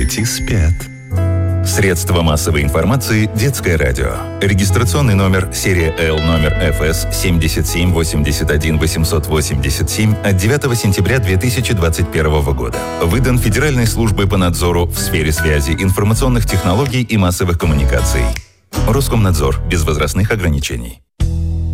Дети спят. Средства массовой информации «Детское радио». Регистрационный номер серия L номер ФС 7781887 от 9 сентября 2021 года. Выдан Федеральной службой по надзору в сфере связи, информационных технологий и массовых коммуникаций. Роскомнадзор. Без возрастных ограничений.